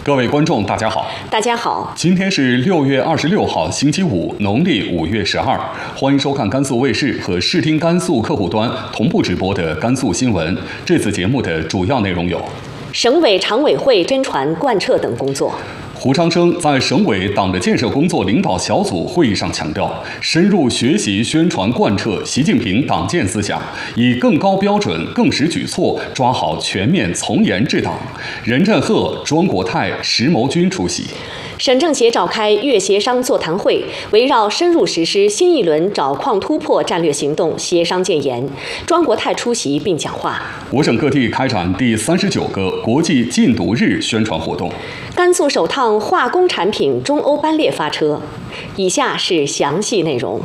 各位观众，大家好。 大家好， 今天是6月26号，星期五，农历5月12。欢迎收看甘肃卫视和视听甘肃客户端同步直播的甘肃新闻。这次节目的主要内容有： 省委常委会宣传贯彻等工作。 胡昌生在省委党的建设工作领导小组会议上强调，深入学习宣传贯彻习近平党建思想，以更高标准、更实举措抓好全面从严治党。任振赫、庄国泰、石谋军出席。 省政协召开粤协商座谈会，围绕深入实施新一轮找矿突破战略行动协商建言。庄国泰出席并讲话。 我省各地开展第39个国际禁毒日宣传活动。 甘肃首趟化工产品中欧班列发车。以下是详细内容。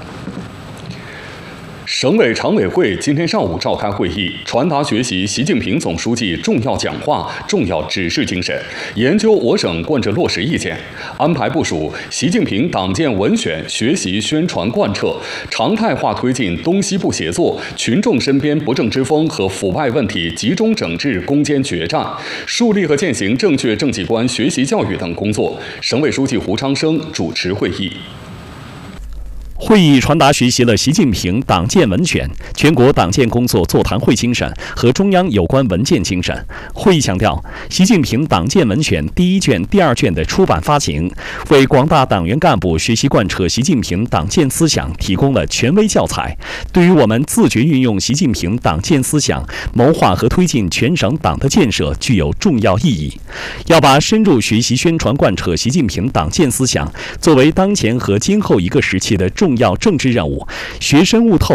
省委常委会今天上午召开会议，传达学习习近平总书记重要讲话、重要指示精神，研究我省贯彻落实意见，安排部署习近平党建文选学习宣传贯彻，常态化推进东西部协作、群众身边不正之风和腐败问题集中整治攻坚决战，树立和践行正确政绩观学习教育等工作。省委书记胡昌生主持会议。 会议传达学习了习近平党建文选、全国党建工作座谈会精神和中央有关文件精神。会议强调，习近平党建文选第1卷、第2卷的出版发行，为广大党员干部学习贯彻习近平党建思想提供了权威教材，对于我们自觉运用习近平党建思想，谋划和推进全省党的建设具有重要意义。要把深入学习宣传贯彻习近平党建思想作为当前和今后一个时期的重要政治任务，学深悟透